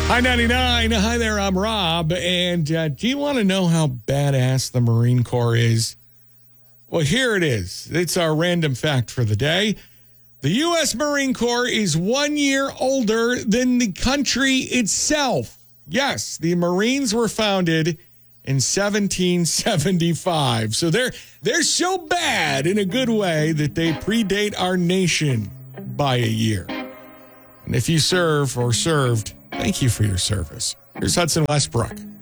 Hi, 99. Hi there, I'm Rob. And do you want to know how badass the Marine Corps is? Well, here it is. It's our random fact for the day. The U.S. Marine Corps is 1 year older than the country itself. Yes, the Marines were founded in 1775. So they're so bad in a good way that they predate our nation by a year. And if you serve or served, thank you for your service. Here's Hudson Westbrook.